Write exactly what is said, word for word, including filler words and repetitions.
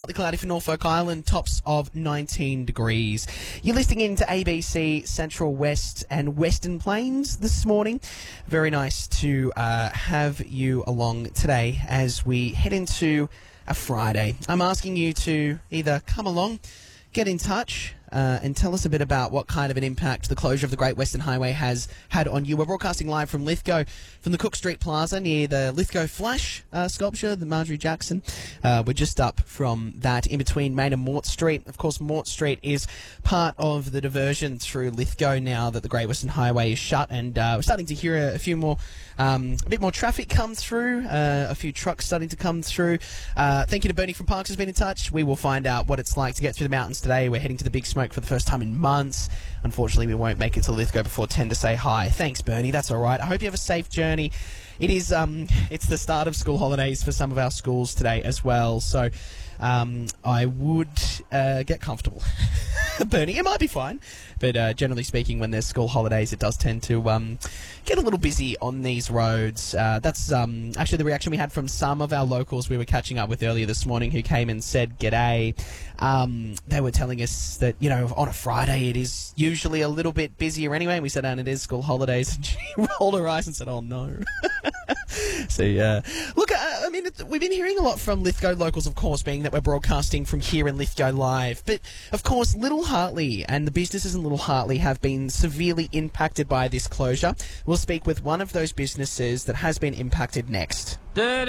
Cloudy for Norfolk Island, tops of nineteen degrees. You're listening in to A B C Central West and Western Plains this morning. Very nice to uh, have you along today as we head into a Friday. I'm asking you to either come along, get in touch, uh, and tell us a bit about what kind of an impact the closure of the Great Western Highway has had on you. We're broadcasting live from Lithgow, from the Cook Street Plaza near the Lithgow Flash uh, sculpture, the Marjorie Jackson. Uh, we're just up from that in between Main and Mort Street. Of course, Mort Street is part of the diversion through Lithgow now that the Great Western Highway is shut, and uh, we're starting to hear a, a few more, um, a bit more traffic come through, uh, a few trucks starting to come through. Uh, thank you to Bernie from Parks who's been in touch. We will find out what it's like to get through the mountains today. We're heading to the Big Smoke for the first time in months. Unfortunately, we won't make it to Lithgow before ten to say hi. Thanks, Bernie. That's all right. I hope you have a safe journey. It is, um, it's the start of school holidays for some of our schools today as well, so um, I would uh, get comfortable. Bernie, it might be fine, but uh, generally speaking, when there's school holidays, it does tend to um, get a little busy on these roads. Uh, that's um, actually the reaction we had from some of our locals we were catching up with earlier this morning who came and said g'day. Um, they were telling us that, you know, on a Friday it is usually a little bit busier anyway, and we said, and it is school holidays, and she rolled her eyes and said, oh no. So, yeah. Look, uh, I mean, it, we've been hearing a lot from Lithgow locals, of course, being that we're broadcasting from here in Lithgow Live. But, of course, Little Hartley and the businesses in Little Hartley have been severely impacted by this closure. We'll speak with one of those businesses that has been impacted next.